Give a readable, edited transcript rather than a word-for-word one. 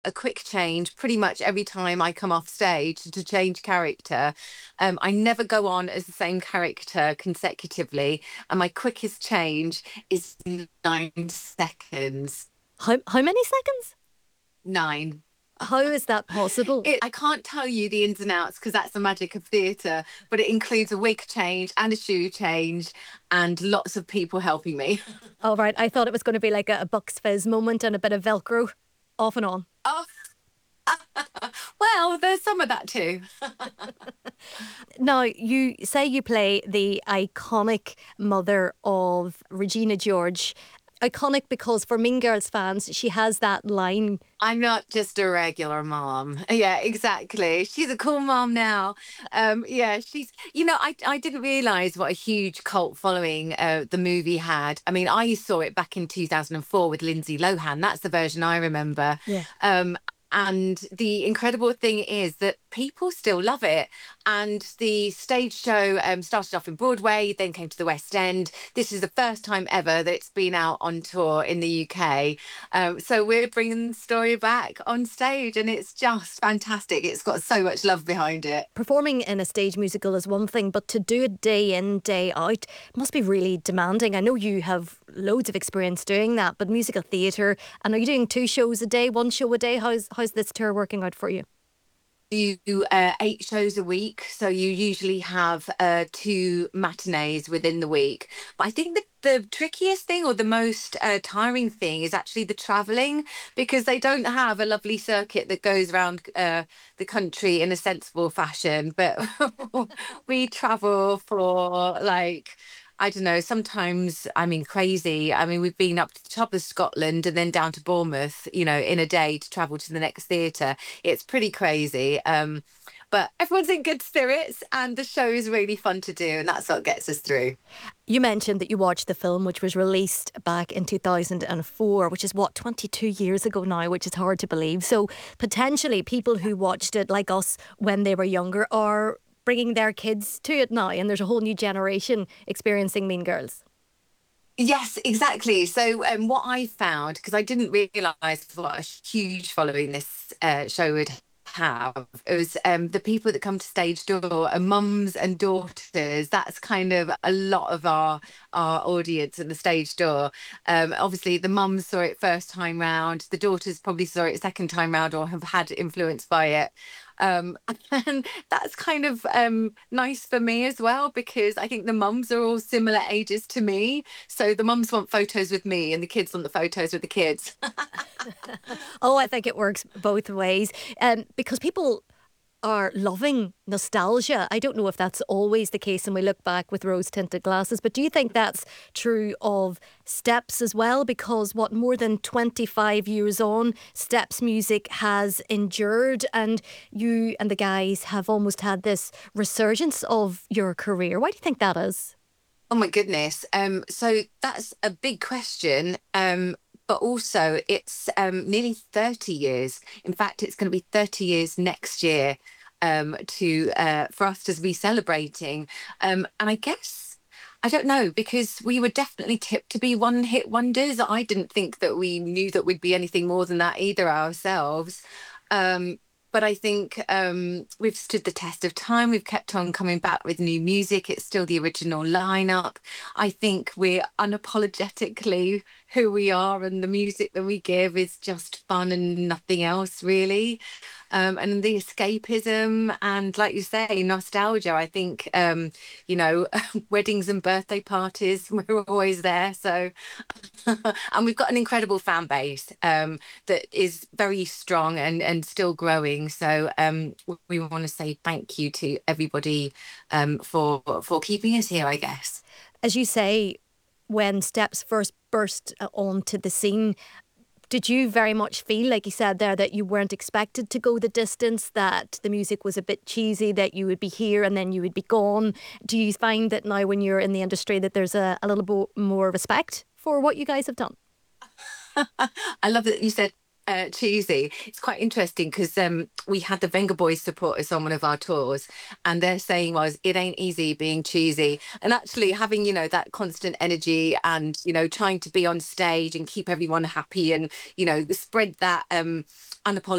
a quick change pretty much every time I come off stage to change character. I never go on as the same character consecutively, and my quickest change is 9 seconds. How many seconds? Nine. How is that possible? I can't tell you the ins and outs because that's the magic of theatre, but it includes a wig change and a shoe change and lots of people helping me. All right, I thought it was going to be like a Bucks Fizz moment and a bit of Velcro off and on. Oh, well, there's some of that too. Now, you say you play the iconic mother of Regina George. Iconic because for Mean Girls fans, she has that line. I'm not just a regular mom. Yeah, exactly. She's a cool mom now. Yeah, I didn't realize what a huge cult following the movie had. I mean, I saw it back in 2004 with Lindsay Lohan. That's the version I remember. Yeah. Um, and the incredible thing is that people still love it. And the stage show started off in Broadway, then came to the West End. This is the first time ever that it's been out on tour in the UK. So we're bringing the story back on stage, and it's just fantastic. It's got so much love behind it. Performing in a stage musical is one thing, but to do it day in, day out must be really demanding. I know you have loads of experience doing that, but musical theatre, and are you doing 2 shows a day, 1 show a day? How's this tour working out for you? You do 8 shows a week, so you usually have two matinees within the week. But I think the trickiest thing or the most tiring thing is actually the traveling because they don't have a lovely circuit that goes around the country in a sensible fashion. But we travel for like, I don't know, sometimes, I mean, crazy. I mean, we've been up to the top of Scotland and then down to Bournemouth, in a day to travel to the next theatre. It's pretty crazy. But everyone's in good spirits and the show is really fun to do, and that's what gets us through. You mentioned that you watched the film, which was released back in 2004, which is what, 22 years ago now, which is hard to believe. So potentially people who watched it, like us, when they were younger, are bringing their kids to it now, and there's a whole new generation experiencing Mean Girls. Yes, exactly. So, what I found, because I didn't realise what a huge following this show would have, it was the people that come to stage door are mums and daughters. That's kind of a lot of our audience at the stage door. Obviously, the mums saw it first time round. The daughters probably saw it second time round or have had influence by it. Um, and that's kind of nice for me as well because I think the mums are all similar ages to me. So the mums want photos with me and the kids want the photos with the kids. Oh, I think it works both ways. Because people are loving nostalgia. I don't know if that's always the case and we look back with rose tinted glasses, but do you think that's true of Steps as well? Because what, more than 25 years on, Steps music has endured, and you and the guys have almost had this resurgence of your career. Why do you think that is? Oh my goodness. So that's a big question. But also it's nearly 30 years. In fact, it's going to be 30 years next year to for us to be celebrating. And I guess I don't know because we were definitely tipped to be one hit wonders. I didn't think that we knew that we'd be anything more than that either ourselves. Um, but I think we've stood the test of time. We've kept on coming back with new music. It's still the original lineup. I think we're unapologetically who we are, and the music that we give is just fun and nothing else, really. And the escapism and, like you say, nostalgia. I think, weddings and birthday parties, we're always there. So, and we've got an incredible fan base that is very strong and still growing. So, we want to say thank you to everybody for keeping us here, I guess. As you say, when Steps first burst onto the scene, did you very much feel, like you said there, that you weren't expected to go the distance, that the music was a bit cheesy, that you would be here and then you would be gone? Do you find that now when you're in the industry that there's a little bit more respect for what you guys have done? I love that you said cheesy. It's quite interesting because we had the Venga Boys support us on one of our tours, and their saying was, "It ain't easy being cheesy." And actually, having that constant energy and trying to be on stage and keep everyone happy and spread that unapologetic